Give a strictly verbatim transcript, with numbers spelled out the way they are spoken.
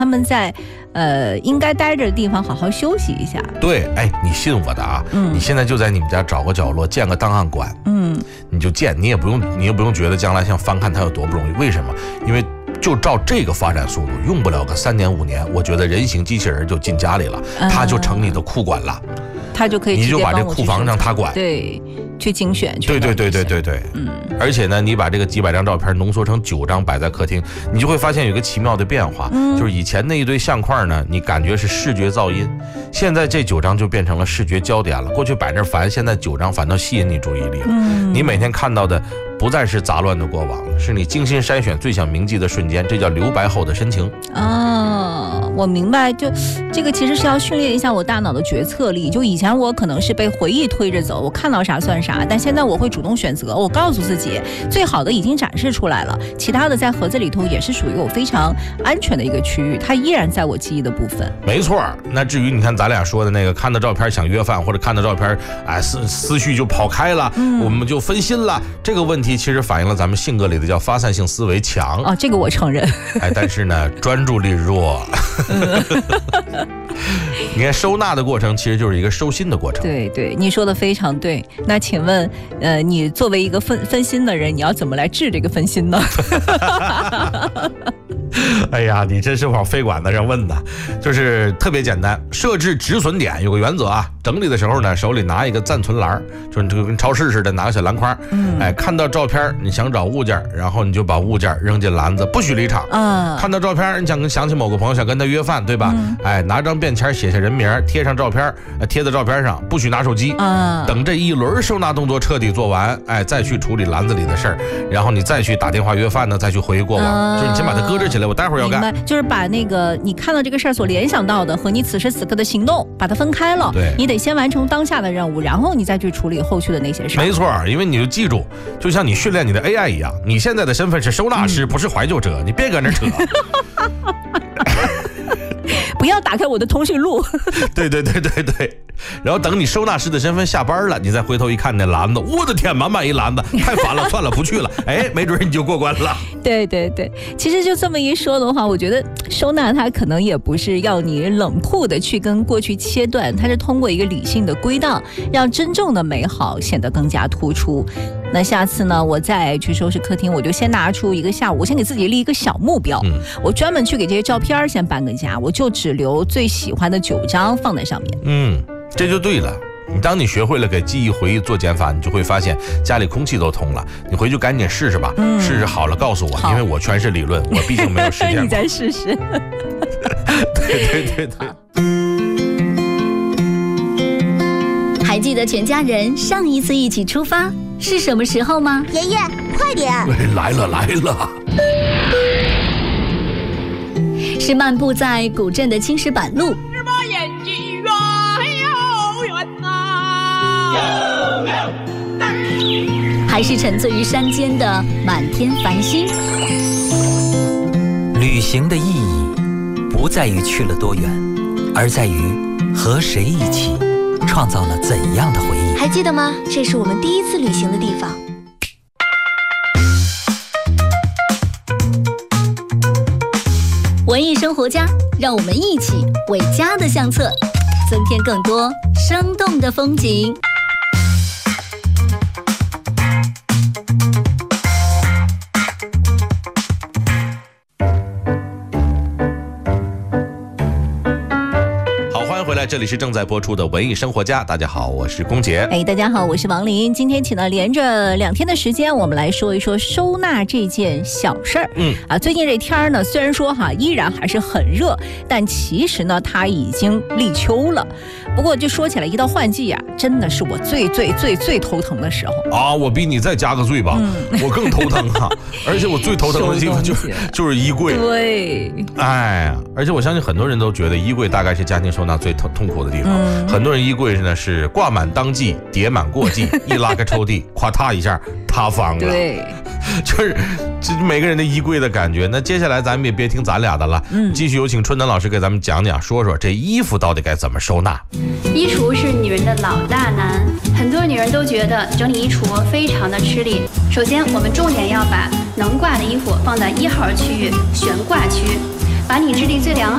他们在呃应该待着的地方好好休息一下。 对，哎，你信我的啊，嗯，你现在就在你们家找个角落建个档案馆，嗯，你就建，你也不用，你也不用觉得将来想翻看它有多不容易。为什么？因为就照这个发展速度，用不了个三年五年，我觉得人形机器人就进家里了，它就成你的库管了。 他就可以你就把这库房让他管， 对，去精选， 对对对对对对，嗯，而且呢，你把这个几百张照片浓缩成九张摆在客厅，你就会发现有一个奇妙的变化，嗯，就是以前那一堆相框呢，你感觉是视觉噪音，现在这九张就变成了视觉焦点了。过去摆那烦，现在九张反倒吸引你注意力了，嗯，你每天看到的不再是杂乱的过往，是你精心筛选最想铭记的瞬间，这叫留白后的深情。 哦，我明白，就这个其实是要训练一下我大脑的决策力。就以前我可能是被回忆推着走，我看到啥算啥，但现在我会主动选择，我告诉自己最好的已经展示出来了，其他的在盒子里头也是属于我非常安全的一个区域，它依然在我记忆的部分。 没错，那至于你看咱俩说的那个看到照片想约饭，或者看到照片哎思思绪就跑开了，嗯，我们就分心了，这个问题其实反映了咱们性格里的叫发散性思维强。 哦，这个我承认。 哎，但是呢，专注力弱。你看收纳的过程其实就是一个收心的过程。 对对，你说的非常对。那请问，呃，你作为一个分分心的人，你要怎么来治这个分心呢？ 哎呀，你这是往飞管子上问的，就是特别简单，设置止损点有个原则啊。整理的时候呢，手里拿一个暂存栏，就是这个跟超市似的拿个小篮筐，嗯，哎，看到照片你想找物件，然后你就把物件扔进篮子，不许离场啊。看到照片你想跟想起某个朋友，想跟他约饭，对吧？嗯，哎，拿张便签写下人名，贴上照片，贴在照片上，不许拿手机啊。等这一轮收纳动作彻底做完，哎，再去处理篮子里的事儿，然后你再去打电话约饭呢，再去回忆过往，啊，就是你先把它搁置起来，我待会儿要干。 明白，就是把那个你看到这个事儿所联想到的和你此时此刻的行动把它分开了。 对， 你得先完成当下的任务，然后你再去处理后续的那些事儿。 没错，因为你就记住，就像你训练你的 A I 一样，你现在的身份是收纳师，嗯，不是怀旧者，你别搁那扯。 不要打开我的通讯录。 对对对对对，然后等你收纳师的身份下班了，你再回头一看那篮子，我的天，满满一篮子，太烦了，算了，不去了。哎，没准你就过关了。 对对对，其实就这么一说的话，我觉得收纳它可能也不是要你冷酷的去跟过去切断，它是通过一个理性的归档，让真正的美好显得更加突出。那下次呢，我再去收拾客厅，我就先拿出一个下午，我先给自己立一个小目标，嗯，我专门去给这些照片先搬个家，我就只留最喜欢的九张放在上面。 嗯，这就对了。你当你学会了给记忆回忆做减法，你就会发现家里空气都通了。你回去赶紧试试吧，嗯，试试好了告诉我，因为我全是理论，我毕竟没有实践过。 你再试试。 对对对对。 还记得全家人上一次一起出发是什么时候吗？ 爷爷，快点！ 来了来了。 是漫步在古镇的青石板路， 是把眼睛远又远呐， 还是沉醉于山间的满天繁星？ 旅行的意义不在于去了多远，而在于和谁一起创造了怎样的回忆。 还记得吗？这是我们第一次旅行的地方。 文艺生活家，让我们一起为家的相册增添更多生动的风景。 这里是正在播出的文艺生活家，大家好，我是龚杰。 哎，大家好，我是王林。今天请到连着两天的时间，我们来说一说收纳这件小事儿。嗯啊，最近这天呢，虽然说哈依然还是很热，但其实呢，它已经立秋了。不过就说起来，一到换季啊，真的是我最最最最头疼的时候啊！我比你再加个最吧，嗯、我更头疼啊！而且我最头疼的地方就是就是衣柜。 对， 哎，而且我相信很多人都觉得衣柜大概是家庭收纳最痛痛苦的地方。嗯、很多人衣柜呢是挂满当季，叠满过季，一拉开抽屉，咵嗒一下塌方了。 对， 就是这每个人的衣柜的感觉。那接下来咱们也别听咱俩的了，嗯，继续有请春楠老师给咱们讲讲，说说这衣服到底该怎么收纳。 衣橱是女人的老大难，很多女人都觉得整理衣橱非常的吃力。首先，我们重点要把能挂的衣服放在一号区域悬挂区，把你质地最良